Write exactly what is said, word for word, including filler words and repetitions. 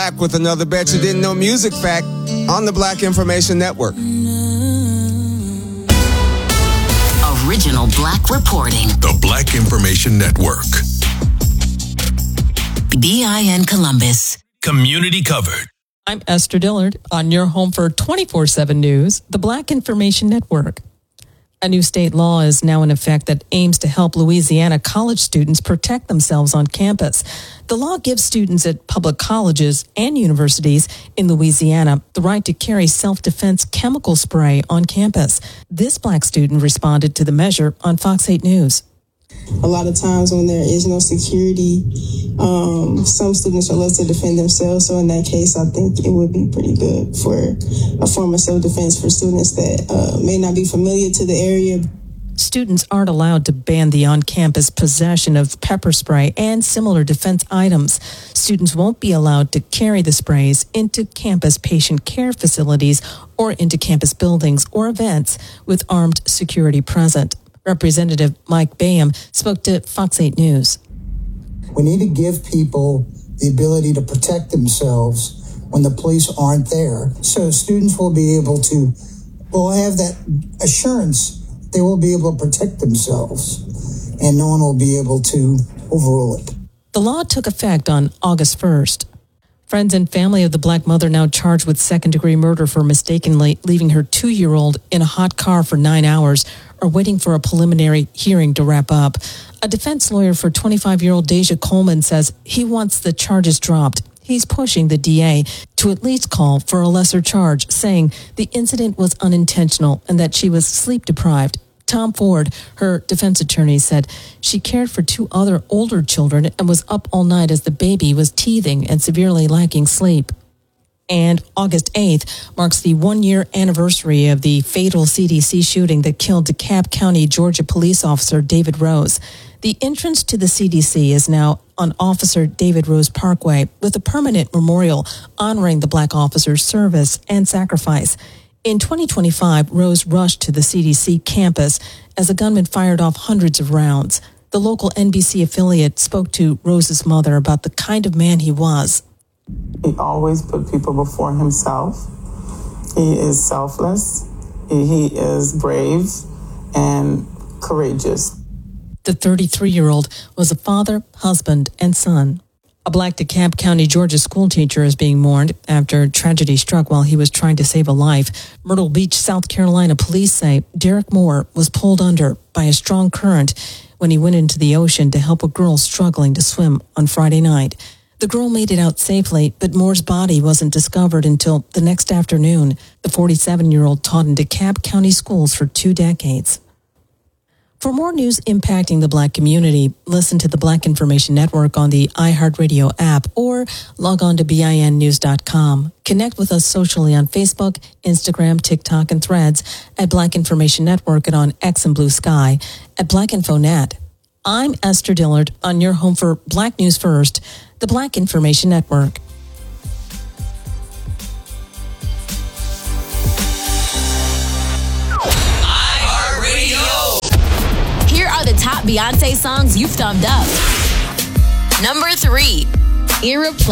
back with another Bet You Didn't Know music fact on the Black Information Network. Original Black reporting. The Black Information Network. B I N Columbus. Community covered. I'm Esther Dillard on your home for twenty-four seven News, the Black Information Network. A new state law is now in effect that aims to help Louisiana college students protect themselves on campus. The law gives students at public colleges and universities in Louisiana the right to carry self-defense chemical spray on campus. This Black student responded to the measure on Fox eight News. A lot of times when there is no security, um, some students are left to defend themselves. So in that case, I think it would be pretty good for a form of self-defense for students that uh, may not be familiar to the area. Students aren't allowed to ban the on-campus possession of pepper spray and similar defense items. Students won't be allowed to carry the sprays into campus patient care facilities or into campus buildings or events with armed security present. Representative Mike Bayham spoke to Fox eight News. We need to give people the ability to protect themselves when the police aren't there. So students will be able to, will have that assurance they will be able to protect themselves and no one will be able to overrule it. The law took effect on August first. Friends and family of the Black mother now charged with second-degree murder for mistakenly leaving her two-year-old in a hot car for nine hours are waiting for a preliminary hearing to wrap up. A defense lawyer for twenty-five-year-old Deja Coleman says he wants the charges dropped. He's pushing the D A to at least call for a lesser charge, saying the incident was unintentional and that she was sleep-deprived. Tom Ford, her defense attorney, said she cared for two other older children and was up all night as the baby was teething and severely lacking sleep. And August eighth marks the one-year anniversary of the fatal C D C shooting that killed DeKalb County, Georgia police officer David Rose. The entrance to the C D C is now on Officer David Rose Parkway with a permanent memorial honoring the Black officer's service and sacrifice. In twenty twenty-five, Rose rushed to the C D C campus as a gunman fired off hundreds of rounds. The local N B C affiliate spoke to Rose's mother about the kind of man he was. He always put people before himself. He is selfless. He is brave and courageous. The thirty-three-year-old was a father, husband, and son. A Black DeKalb County, Georgia schoolteacher is being mourned after tragedy struck while he was trying to save a life. Myrtle Beach, South Carolina police say Derek Moore was pulled under by a strong current when he went into the ocean to help a girl struggling to swim on Friday night. The girl made it out safely, but Moore's body wasn't discovered until the next afternoon. The forty-seven-year-old taught in DeKalb County schools for two decades. For more news impacting the Black community, listen to the Black Information Network on the iHeartRadio app or log on to B I N news dot com. Connect with us socially on Facebook, Instagram, TikTok, and Threads at Black Information Network and on X and Blue Sky at Black Info Net. I'm Esther Dillard on your home for Black News First, the Black Information Network. Here are the top Beyonce songs you've thumbed up. Number three, Irreplaceable.